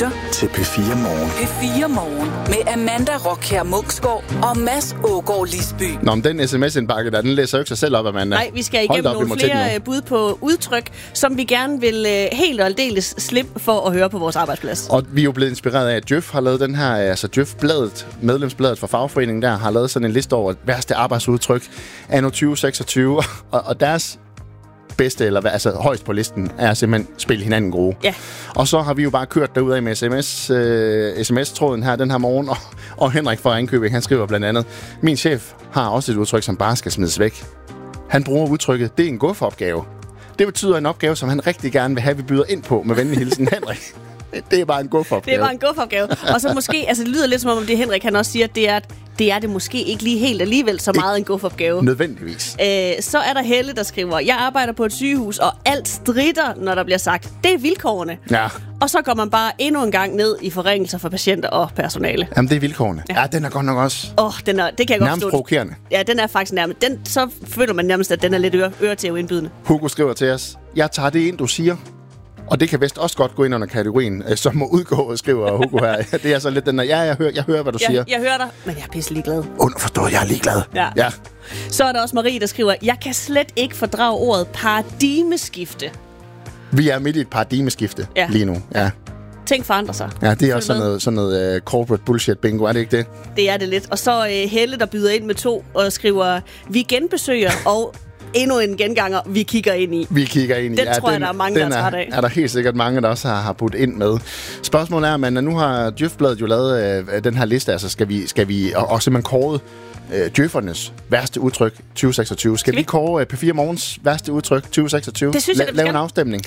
lytter til P4 Morgen. P4 Morgen med Amanda Rockher Munksgaard og Mads Ågaard Lisby. Nå, men den sms-indbakke der, den læser jo ikke sig selv op, Amanda. Nej, vi skal igennem nogle flere bud på udtryk, som vi gerne vil helt og aldeles slippe for at høre på vores arbejdsplads. Og vi er jo blevet inspireret af, at Djøf har lavet den her, altså Djøf-bladet, medlemsbladet for fagforeningen der, har lavet sådan en liste over værste arbejdsudtryk anno 2026, og deres bedste, eller altså højst på listen, er simpelthen spille hinanden gode. Ja. Og så har vi jo bare kørt derudad med sms-tråden her den her morgen, og Henrik fra Ringkøbing, han skriver blandt andet, min chef har også et udtryk, som bare skal smides væk. Han bruger udtrykket, det er en gufferopgave. Det betyder en opgave, som han rigtig gerne vil have, vi byder ind på med venlig hilsen Henrik. Det er bare en gufferopgave. Det er bare en gufferopgave. Og så måske, altså det lyder lidt som om det Henrik, han også siger, at det er det måske ikke lige helt alligevel så meget en gufferopgave. Nødvendigvis. Så er der Helle, der skriver, jeg arbejder på et sygehus, og alt stritter, når der bliver sagt. Det er vilkårene. Ja. Og så går man bare endnu en gang ned i forringelser for patienter og personale. Jamen, det er vilkårene. Ja, den er godt nok også det kan jeg godt nærmest provokerende. Ja, den er faktisk nærmest. Så føler man nærmest, at den er lidt øretæveindbydende. Hugo skriver til os, jeg tager det ind, du siger. Og det kan vist også godt gå ind under kategorien, som må udgå, skriver Hugo her. Det er så lidt den der, jeg hører, hvad du siger. Jeg hører dig, men jeg er pisse ligeglad. Underforstået, jeg er ligeglad. Ja. Så er der også Marie, der skriver, jeg kan slet ikke fordrage ordet paradigmeskifte. Vi er midt i et paradigmeskifte lige nu. Ja. Ting forandrer sig. Ja, det er også sådan noget corporate bullshit bingo, er det ikke det? Det er det lidt. Og så Helle, der byder ind med 2 og skriver, vi genbesøger og endnu en genganger, vi kigger ind i. Den tror jeg, der er mange, der er træt af. Er der helt sikkert mange, der også har budt ind med. Spørgsmålet er, at nu har Djøf-bladet jo lavet den her liste, altså skal vi og simpelthen kåret Djøffernes værste udtryk 2026. Skal vi kåre P4 Morgens værste udtryk 2026? Det synes jeg, lave en afstemning.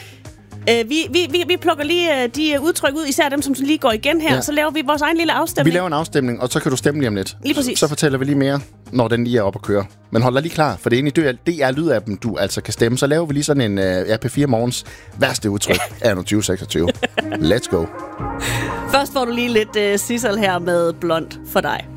Vi plukker lige de udtryk ud, især dem, som lige går igen her, så laver vi vores egen lille afstemning. Vi laver en afstemning, og så kan du stemme lige om lidt. Lige præcis. Så fortæller vi lige mere, når den lige er oppe at køre. Men hold dig lige klar, for det er inde i DR-lydappen, du altså kan stemme. Så laver vi lige sådan en P4 Morgens værste udtryk af 2026. Let's go. Først får du lige lidt sissel her med Blond for dig.